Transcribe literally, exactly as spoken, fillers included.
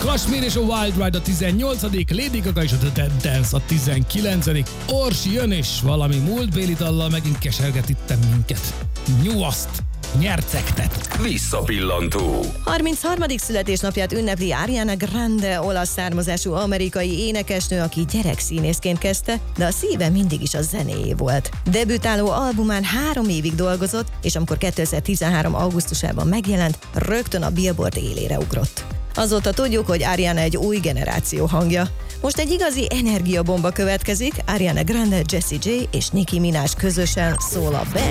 Kashmir és a Wild Ride a tizennyolcadik, Lady Gaga és a The Dead Dance a tizenkilencedik Orsi jön és valami múltbéli dallal megint keserget itt minket. Nyugaszt! Nyercegtet! Visszapillantó. harmincharmadik születésnapját ünnepli Ariana Grande, olasz származású amerikai énekesnő, aki gyerekszínészként kezdte, de a szíve mindig is a zenéjé volt. Debütáló albumán három évig dolgozott, és amikor kétezer-tizenhárom augusztusában megjelent, rögtön a Billboard élére ugrott. Azóta tudjuk, hogy Ariana egy új generáció hangja. Most egy igazi energiabomba következik, Ariana Grande, Jessie J és Nicki Minaj közösen szól a Bad